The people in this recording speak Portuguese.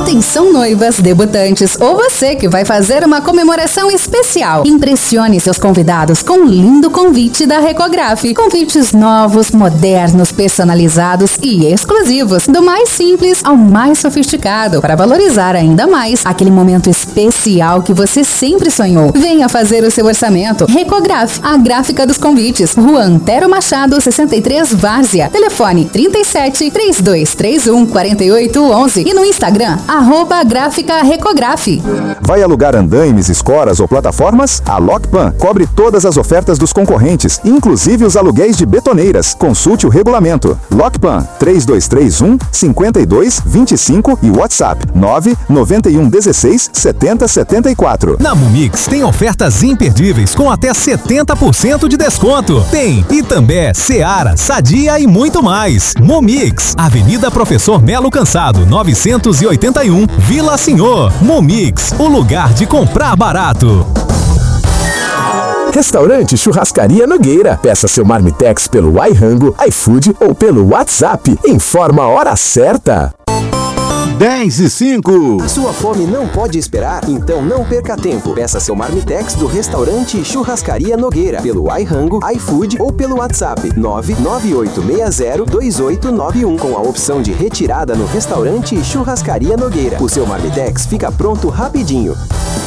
Atenção noivas, debutantes ou você que vai fazer uma comemoração especial. Impressione seus convidados com um lindo convite da Recograf. Convites novos, modernos, personalizados e exclusivos. Do mais simples ao mais sofisticado, para valorizar ainda mais aquele momento especial que você sempre sonhou. Venha fazer o seu orçamento. Recograf, a gráfica dos convites. Rua Antero Machado, 63, Várzea. Telefone 37 3231 4811 e no Instagram, @gráfica Recograf. Vai alugar andaimes, escoras ou plataformas? A Lockpan cobre todas as ofertas dos concorrentes, inclusive os aluguéis de betoneiras. Consulte o regulamento. Lockpan 3231 5225 e WhatsApp 991 16 70 74. Na Mumix tem ofertas imperdíveis com até 70% de desconto. Tem Itambé, Seara, Sadia e muito mais. Mumix, Avenida Professor Melo Cansado, 981, Vila Senhor. Mumix, o lugar de comprar barato. Restaurante Churrascaria Nogueira. Peça seu Marmitex pelo iRango, iFood ou pelo WhatsApp. Informa a hora certa. 10:05. A sua fome não pode esperar? Então não perca tempo. Peça seu Marmitex do Restaurante Churrascaria Nogueira pelo iRango, iFood ou pelo WhatsApp 998602891 com a opção de retirada no Restaurante Churrascaria Nogueira. O seu Marmitex fica pronto rapidinho.